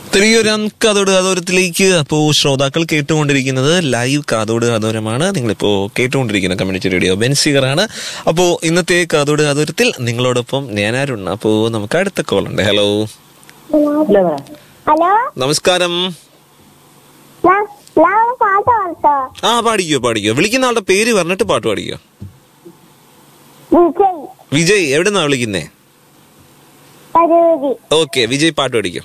തിരിയൊരാം കാതോട് കാതോരത്തിലേക്ക് അപ്പോൾ ശ്രോതാക്കൾ കേട്ടുകൊണ്ടിരിക്കുന്നത് ലൈവ് കാതോട് കാതോരമാണ്. നിങ്ങളിപ്പോൾ കേട്ടുകൊണ്ടിരിക്കുന്ന കമ്മ്യൂണിറ്റി റേഡിയോ ബെൻസിഗറാണ്. അപ്പോൾ ഇന്നത്തെ കാതോട് കാതോരത്തിൽ നിങ്ങളോടൊപ്പം ഞാനാരുണ്ട്. അപ്പോൾ നമുക്ക് അടുത്ത കോൾ ഉണ്ട്. ഹലോ ഹലോ, നമസ്കാരം. ആ പാടിക്കോ. വിളിക്കുന്ന ആളുടെ പേര് പറഞ്ഞിട്ട് പാട്ട് പാടിക്കോ. വിജയ്. എവിടെന്നാ വിളിക്കുന്നേ? ഓക്കെ, വിജയ് പാട്ട് പാടിക്കോ.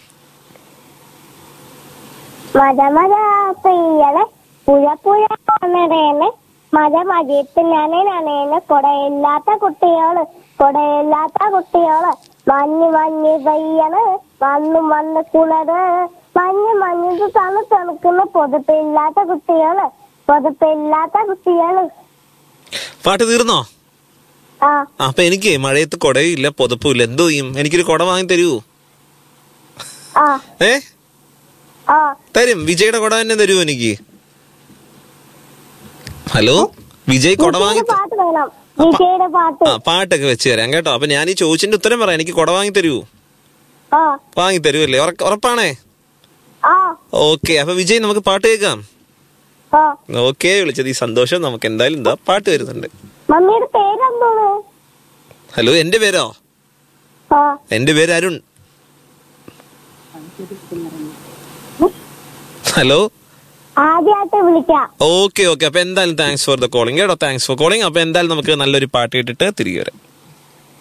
മഴ പെയ്യണേ, പുഴ നിറയണേ, മഴയത്ത് നനേനെ, കൊടയില്ലാത്ത കുട്ടികള് മഞ്ഞ് പെയ്യണ്, മണ്ണ് കുളറ്, മഞ്ഞ് തണുക്കുന്ന പൊതുപ്പില്ലാത്ത കുട്ടികള്. പാട്ട് തീർന്നോ? അപ്പൊ എനിക്ക് മഴയത്ത് കൊടയില്ല, പുതപ്പില്ല, എന്തോ ചെയ്യും? എനിക്കൊരു കൊട വാങ്ങി തരുമോ? തരും. വിജയുടെ കൊട തന്നെ തരുമോ എനിക്ക്? ഹലോ, വിജയ് കൊട വാങ്ങി പാട്ടൊക്കെ വെച്ച് തരാം കേട്ടോ. അപ്പൊ ഞാൻ ഈ ചോദിച്ചിന്റെ ഉത്തരം പറയാം. എനിക്ക് കൊട വാങ്ങി തരുമോ? വാങ്ങി തരുമല്ലേ? ഉറപ്പാണേ? ഓക്കെ, അപ്പൊ വിജയ് നമുക്ക് പാട്ട് കേൾക്കാം. ഓക്കെ, വിളിച്ചത് ഈ സന്തോഷം. നമുക്ക് എന്തായാലും എന്താ പാട്ട് വരുന്നുണ്ട്. ഹലോ, എന്റെ പേരോ? എന്റെ പേര് അരുൺ. Hello, okay. അപ്പൊ എന്തായാലും താങ്ക്സ് ഫോർ ദ കോളിംഗ് കേട്ടോ. Thanks for calling. അപ്പൊ എന്തായാലും നമുക്ക് നല്ലൊരു പാട്ട് കേട്ടിട്ട് തിരികെ വരാം.